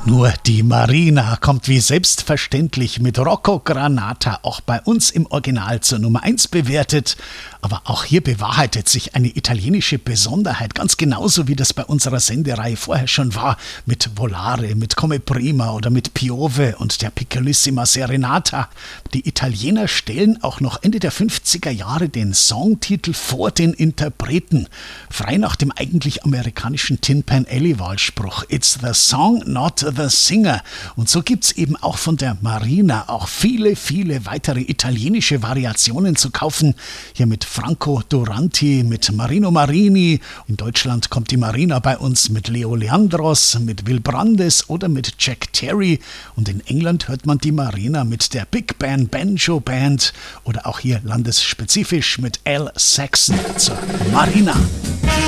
Nur die Marina kommt wie selbstverständlich mit Rocco Granata auch bei uns im Original zur Nummer 1 bewertet. Aber auch hier bewahrheitet sich eine italienische Besonderheit, ganz genauso wie das bei unserer Sendereihe vorher schon war, mit Volare, mit Come Prima oder mit Piove und der Piccolissima Serenata. Die Italiener stellen auch noch Ende der 50er Jahre den Songtitel vor den Interpreten, frei nach dem eigentlich amerikanischen Tin Pan Alley Wahlspruch It's the song, not the singer. Und so gibt's eben auch von der Marina auch viele, viele weitere italienische Variationen zu kaufen. Hier mit Franco Duranti, mit Marino Marini. In Deutschland kommt die Marina bei uns mit Leo Leandros, mit Will Brandes oder mit Jack Terry. Und in England hört man die Marina mit der Big Band Banjo Band oder auch hier landesspezifisch mit Al Saxon zur Marina.